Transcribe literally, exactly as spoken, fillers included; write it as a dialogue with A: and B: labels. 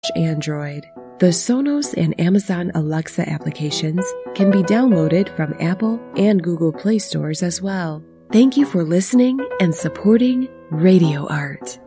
A: Android. The Sonos and Amazon Alexa applications can be downloaded from Apple and Google Play stores as well. Thank you for listening and supporting Radio Art.